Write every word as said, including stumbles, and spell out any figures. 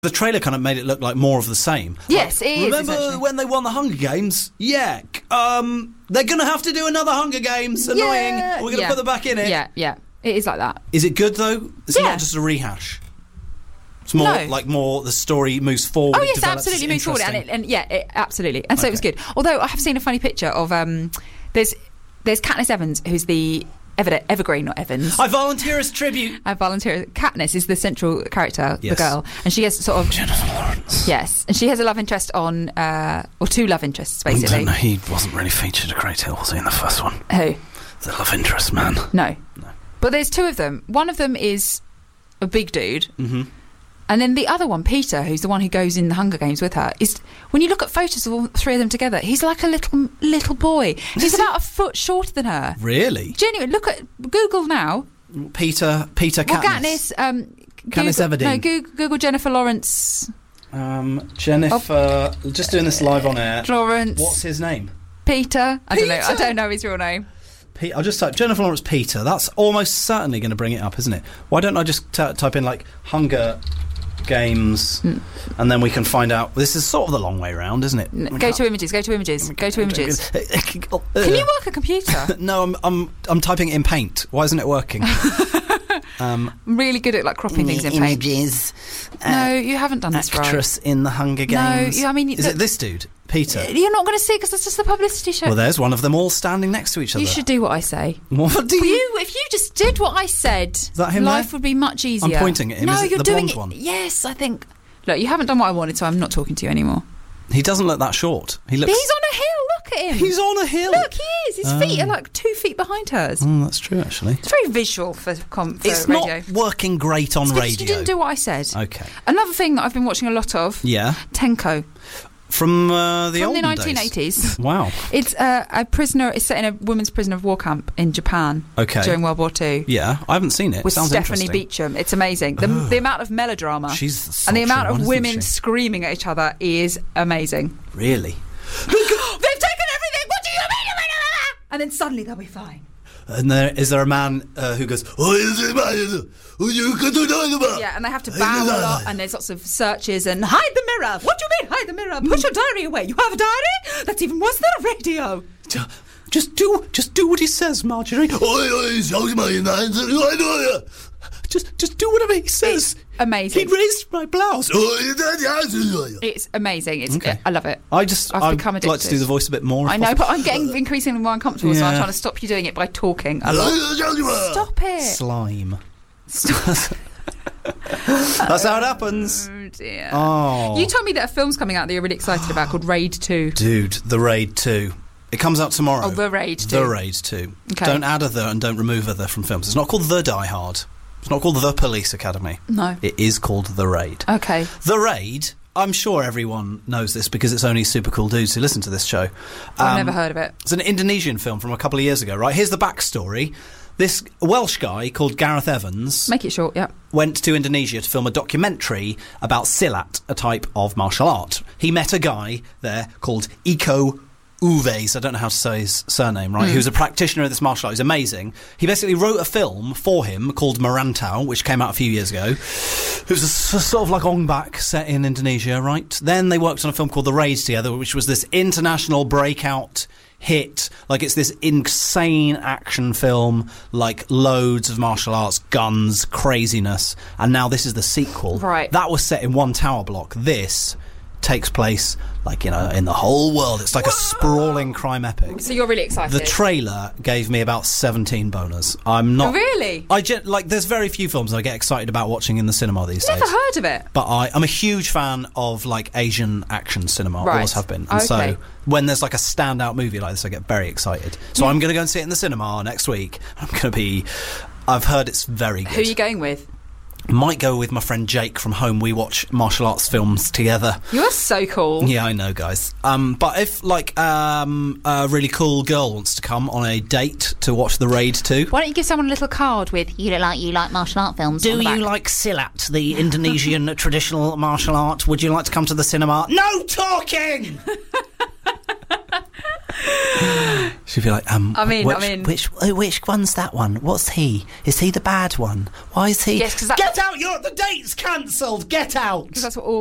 The trailer kind of made it look like more of the same. Yes, like, it is. Remember essentially. when they won the Hunger Games? Yeah. Um, they're going to have to do another Hunger Games. Annoying. Yeah, We're going to yeah. put them back in it. Yeah, yeah. It is like that. Is it good, though? It's Yeah. not just a rehash. It's more No. like more the story moves forward. Oh it yes, develops, absolutely it's moves forward, and, interesting. it, and yeah, it, absolutely. And so Okay. it was good. Although I have seen a funny picture of um, there's there's Katniss Evans, who's the Ever- Evergreen, not Evans. I volunteer as tribute. I volunteer. Katniss is the central character, Yes. the girl, and she has sort of Jennifer Lawrence. yes, and she has a love interest on, uh, or two love interests I basically. don't know, he wasn't really featured a great deal, was he, in the first one? Who? The love interest man. No. No. But there's two of them. One of them is a big dude. Mm-hmm. And then the other one, Peter, who's the one who goes in the Hunger Games with her, is when you look at photos of all three of them together, he's like a little little boy. He's about a foot shorter than her. Really? Genuine. Look at Google now. Peter, Peter Well, Katniss. Katniss. Um, Katniss Google, Everdeen. No, Google, Google Jennifer Lawrence. Um, Jennifer, just doing this live on air. Lawrence. What's his name? Peter. I don't know. I Peter? don't know his real name. Pe- I'll just type Jennifer Lawrence Peter. That's almost certainly going to bring it up, isn't it? Why don't I just t- type in like Hunger Games, Mm. and then we can find out. This is sort of the long way round, isn't it? N- We Go can't- to images. Go to images. Go to images. Can Uh, you work a computer? No, I'm I'm I'm typing it in Paint. Why isn't it working? um, I'm really good at like cropping things in paint. images. No, you haven't done this right. Actress in the Hunger Games. yeah, I mean, is the- it this dude, Peter? You're not going to see it because that's just the publicity show. Well, there's one of them all standing next to each other. You should do what I say. What do you? You, if you just did what I said, that him life there? would be much easier. I'm pointing at him. No, Is it you're the doing blonde it. one? Yes, I think. Look, you haven't done what I wanted, so I'm not talking to you anymore. He doesn't look that short. He looks. But he's on a hill. Look at him. He's on a hill. Look, he is. His feet Oh. are like two feet behind hers. Mm, that's true, actually. It's very visual for, com- for It's radio. not working great on It's because radio. you didn't do what I said. Okay. Another thing that I've been watching a lot of. Yeah. Tenko. From uh, the From olden the nineteen eighties. days. Wow. It's uh, a prisoner. It's set in a women's prisoner of war camp in Japan. Okay. During World War Two. Yeah, I haven't seen it. With Sounds Stephanie interesting. Beecham. It's amazing. The, the amount of melodrama She's the and the sultry amount one, of isn't women she? screaming at each other is amazing. Really? They've taken everything. What do you mean? And then suddenly they'll be fine. And there is there a man uh, who goes? Yeah, and they have to bow a lot, and there's lots of searches and hide the mirror. What do you mean hide the mirror? Put your diary away. You have a diary? That's even worse than a radio. Just do, just do what he says, Marjorie. Just, just do whatever he says. It's amazing. He raised my blouse. It's amazing. It's Okay. I love it. I just, I've I'd become like to addicted. do the voice a bit more. if I know, possible. but I'm getting increasingly more uncomfortable, so I'm Yeah. trying to stop you doing it by talking a lot. Stop it. Slime. Stop. That's how it happens. Oh dear. Oh, You told me that a film's coming out that you're really excited about called Raid two. dude, The Raid two. It comes out tomorrow. Oh, The Raid two. The Raid two. Okay. Don't add a the and don't remove a the from films. It's not called The Die Hard. It's not called The Police Academy. No. It is called The Raid. Okay. The Raid, I'm sure everyone knows this because it's only super cool dudes who listen to this show. I've Um, never heard of it. It's an Indonesian film from a couple of years ago, right? Here's the backstory. This Welsh guy called Gareth Evans Make it short, yeah. went to Indonesia to film a documentary about Silat, a type of martial art. He met a guy there called Iko Uwais, I don't know how to say his surname, right, Mm. who's a practitioner of this martial art. He's amazing. He basically wrote a film for him called Merantau, which came out a few years ago. It was a s- sort of like Ong Bak set in Indonesia, right? Then they worked on a film called The Raid together, which was this international breakout hit. Like, it's this insane action film, like loads of martial arts, guns, craziness. And now this is the sequel. Right. That was set in one tower block. This takes place, like, you know, in the whole world. It's like a sprawling crime epic. So you're really excited. The trailer gave me about seventeen boners. I'm not... Really? I gen- like, there's very few films I get excited about watching in the cinema these Never days. heard of it. But I, I'm a huge fan of, like, Asian action cinema. Right. Always have been. And Okay. so when there's, like, a standout movie like this, I get very excited. So I'm going to go and see it in the cinema next week. I'm going to be... I've heard it's very good. Who are you going with? Might go with my friend Jake from home. We watch martial arts films together. You're so cool. Yeah, I know, guys. Um, but if, like, um, a really cool girl wants to come on a date to watch The Raid two... Why don't you give someone a little card with "You look like you like martial art films"? Do on the you back? like Silat, the Indonesian traditional martial art? Would you like to come to the cinema? No talking! She'd be like, um, I mean, which, I mean- which, oh, which one's that one? What's he? Is he the bad one? Why is he? Yes, 'cause that- Get out! You're the date's cancelled. Get out. Because that's what all